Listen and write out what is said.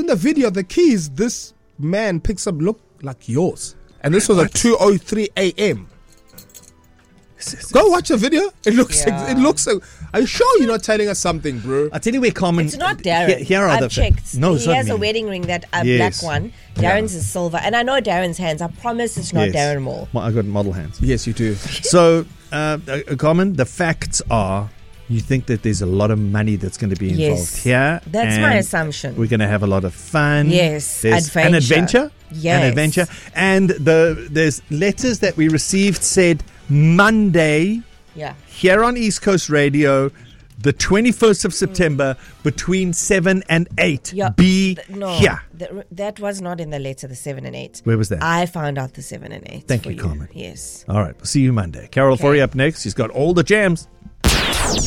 the video, the keys this man picks up look like yours. And this was at 2:03 a.m. Go watch the video. It looks. Are you sure you're not telling us something, bro? I'll tell you where Carmen. It's not Darren. Here are I've checked. No, he has a wedding ring, that black one. Darren's is silver, and I know Darren's hands. I promise it's not Darren Moore. I got model hands. Yes, you do. So, Carmen, the facts are, you think that there's a lot of money that's going to be involved here. That's my assumption. We're going to have a lot of fun. Yes, there's an adventure. Yes, an adventure. And there's letters that we received said Monday. Yeah. Here on East Coast Radio, the 21st of September, between 7 and 8. Yeah. No, here. That was not in the letter, the 7 and 8. Where was that? I found out the 7 and 8. Thank you, Carmen. Yes. All right. We'll see you Monday. Carol Forey up next. She's got all the jams.